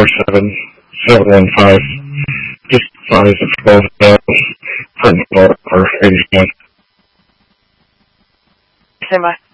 47715. Just size of 12 males, print or 81. Stand by.